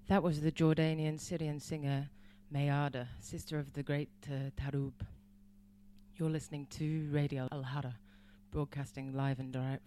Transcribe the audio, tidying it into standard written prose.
That was the Jordanian Syrian singer Mayada, sister of the great Tarub. You're listening to Radio Al Hara, broadcasting live and direct